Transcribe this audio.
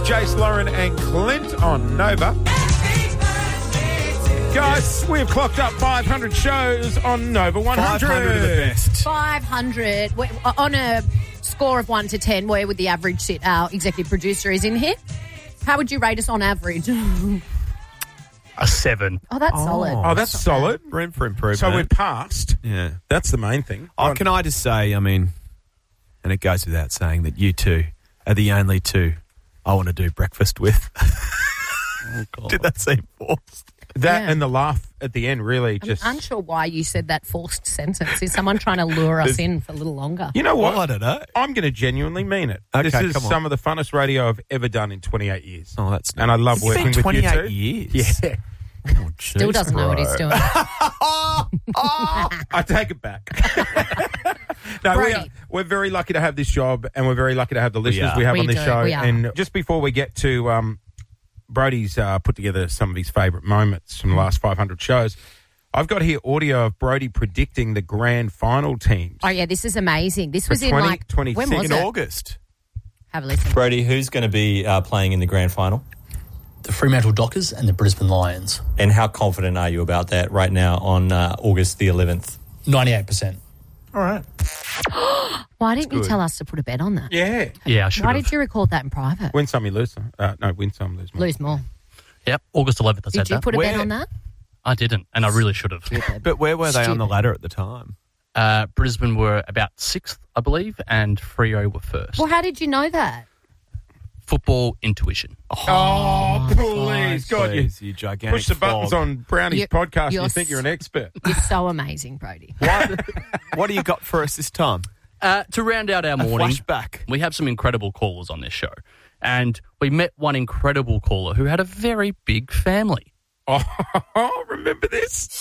Jace, Lauren and Clint on Nova. Guys, we've clocked up 500 shows on Nova 100. 500 are the best. 500. On a score of 1 to 10, where would the average sit? Our executive producer is in here. How would you rate us on average? A 7. Oh, that's solid. Oh, that's solid. Room for improvement. So we're passed. Yeah. That's the main thing. Oh, can I just say, I mean, and it goes without saying that you two are the only two I want to do breakfast with. Oh, God. Did that seem forced? That Yeah. and the laugh at the end really just... I'm unsure why you said that forced sentence. Is someone trying to lure us in for a little longer? You know what? Well, I don't know. I'm going to genuinely mean it. Okay, this is come on. some of the funnest radio I've ever done in 28 years. Oh, that's And I love It's working been with you 28 two. years. Yeah. Oh, Still jeez, doesn't know what he's bro. doing. I take it back. No, Brody. we're very lucky to have this job, and we're very lucky to have the listeners are. we have We on this do, show. we are. And just before we get to Brody's put together some of his favourite moments from the last 500 shows, I've got here audio of Brody predicting the grand final teams. Oh, yeah, this is amazing. This For was in like, 2026. when was In it? August. Have a listen. Brody, who's going to be playing in the grand final? The Fremantle Dockers and the Brisbane Lions. And how confident are you about that right now on August the 11th? 98%. All right. Why didn't you good. tell us to put a bet on that? Yeah. Yeah, I should Why have. did you record that in private? Win some, you lose some. No, win some, lose more. Lose more. Yep, August 11th I said Did you that. put a bet Where- on that? I didn't, and I really should have. But where were they on the Stupid. ladder at the time? Brisbane were about 6th, I believe, and Freo were 1st. Well, how did you know that? Football intuition. Oh, please. God, you Please, you gigantic push the buttons flog. on Brownie's You- podcast and you're you think you're an expert. You're so amazing, Brody. What do you got for us this time? To round out our A morning, flashback. we have some incredible callers on this show. And we met one incredible caller who had a very big family. Oh, remember this?